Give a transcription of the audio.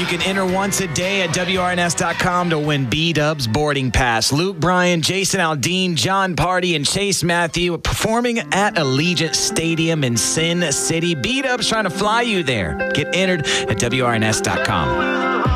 You can enter once a day at WRNS.com to win B-Dubs boarding pass. Luke Bryan, Jason Aldean, John Party, and Chase Matthew performing at Allegiant Stadium in Sin City. B-Dubs trying to fly you there. Get entered at WRNS.com.